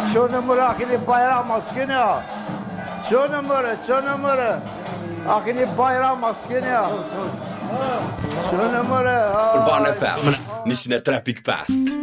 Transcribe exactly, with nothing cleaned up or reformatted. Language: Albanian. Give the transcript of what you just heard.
Çö numara akili bayram askeni ya. Çö numara, çö numara. Akili bayram askeni ya. Çö numara. Urban F M, nisina tre pikk past.